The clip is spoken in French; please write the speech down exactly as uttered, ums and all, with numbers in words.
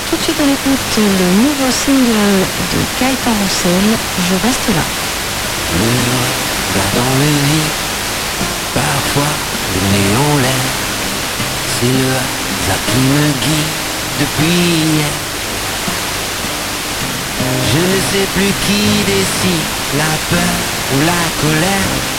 tout de suite on écoute le nouveau single de Gaëtan Roussel, Je reste là. Me regarde dans le vide, parfois le nez en l'air. C'est le hasard qui me guide depuis hier. Je ne sais plus qui décide, la peur ou la colère.